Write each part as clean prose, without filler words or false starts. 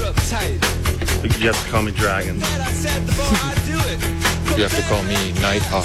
You have to call me Dragon. You have to call me Nighthawk.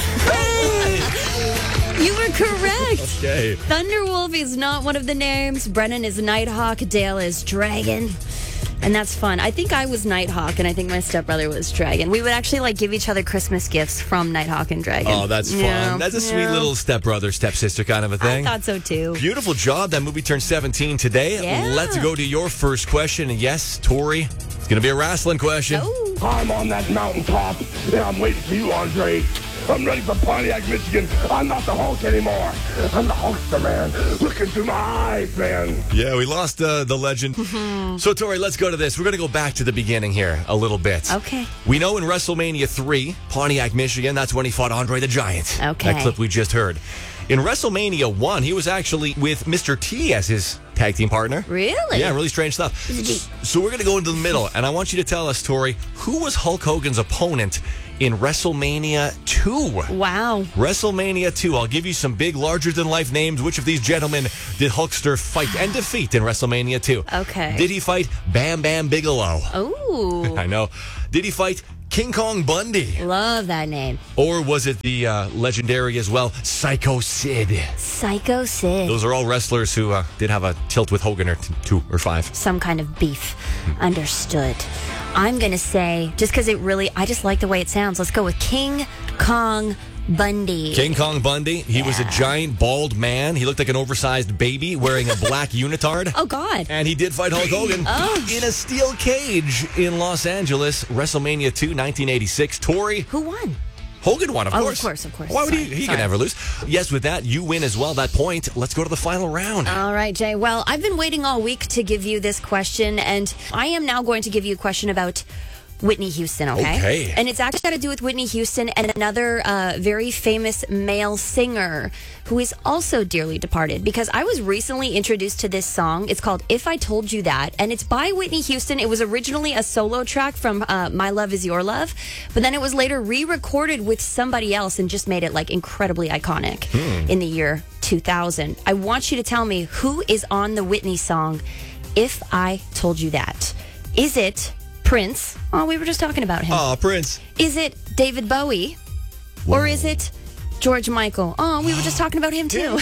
You were correct. Okay. Thunderwolf is not one of the names. Brennan is Nighthawk. Dale is Dragon. And that's fun. I think I was Nighthawk, and I think my stepbrother was Dragon. We would actually give each other Christmas gifts from Nighthawk and Dragon. Oh, that's fun. Yeah. That's a sweet little stepbrother, stepsister kind of a thing. I thought so too. Beautiful job. That movie turned 17 today. Yeah. Let's go to your first question. And yes, Tori, it's going to be a wrestling question. Oh. I'm on that mountaintop, and I'm waiting for you, Andre. I'm ready for Pontiac, Michigan. I'm not the Hulk anymore. I'm the Hulkster, man. Look into my eyes, man. Yeah, we lost the legend. So, Tori, let's go to this. We're going to go back to the beginning here a little bit. Okay. We know in WrestleMania 3, Pontiac, Michigan, that's when he fought Andre the Giant. Okay. That clip we just heard. In WrestleMania 1, he was actually with Mr. T as his tag team partner. Really? Yeah, really strange stuff. So we're going to go into the middle, and I want you to tell us, Tori, who was Hulk Hogan's opponent in WrestleMania 2? Wow. WrestleMania 2. I'll give you some big, larger-than-life names. Which of these gentlemen did Hulkster fight and defeat in WrestleMania 2? Okay. Did he fight Bam Bam Bigelow? Oh. I know. Did he fight King Kong Bundy? Love that name. Or was it the legendary as well, Psycho Sid? Psycho Sid. Those are all wrestlers who did have a tilt with Hogan, or 2 or 5. Some kind of beef. Understood. I'm going to say, just because I just like the way it sounds, let's go with King Kong Bundy. King Kong Bundy, he was a giant, bald man. He looked like an oversized baby wearing a black unitard. Oh, God. And he did fight Hulk Hogan in a steel cage in Los Angeles, WrestleMania 2, 1986. Tori? Who won? Hogan won, of course. Of course. Why would Sorry. he can never lose. Yes, with that, you win as well, that point. Let's go to the final round. All right, Jay. Well, I've been waiting all week to give you this question, and I am now going to give you a question about Whitney Houston, okay? And it's actually got to do with Whitney Houston and another very famous male singer who is also dearly departed, because I was recently introduced to this song. It's called If I Told You That, and it's by Whitney Houston. It was originally a solo track from My Love Is Your Love, but then it was later re-recorded with somebody else and just made it incredibly iconic in the year 2000. I want you to tell me who is on the Whitney song If I Told You That. Is it Prince? Oh, we were just talking about him. Oh, Prince. Is it David Bowie? Or is it George Michael? Oh, we were just talking about him too.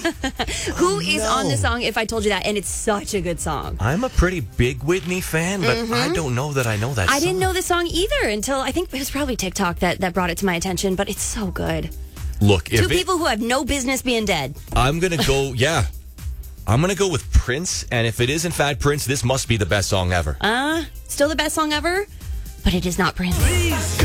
Who is on the song If I Told You That? And it's such a good song. I'm a pretty big Whitney fan, but I don't know that I know that song. I didn't know the song either until I think it was probably TikTok that brought it to my attention, but it's so good. Look, Two people who have no business being dead. I'm going to go, I'm going to go with Prince, and if it is in fact Prince, this must be the best song ever. Still the best song ever, but it is not Prince.